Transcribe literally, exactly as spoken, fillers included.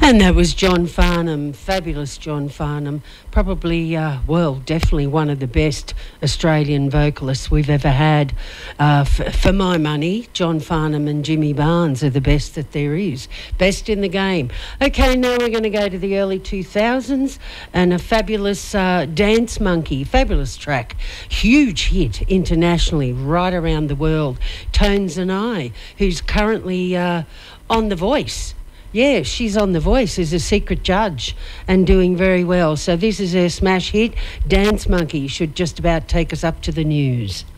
And that was John Farnham, fabulous John Farnham, probably, uh, well, definitely one of the best Australian vocalists we've ever had. Uh, f- for my money, John Farnham and Jimmy Barnes are the best that there is, best in the game. Okay, now we're going to go to the early two thousands and a fabulous uh, Dance Monkey, fabulous track, huge hit internationally, right around the world. Tones and I, who's currently uh, on The Voice. Yeah, she's on The Voice as a secret judge and doing very well. So this is her smash hit. Dance Monkey should just about take us up to the news.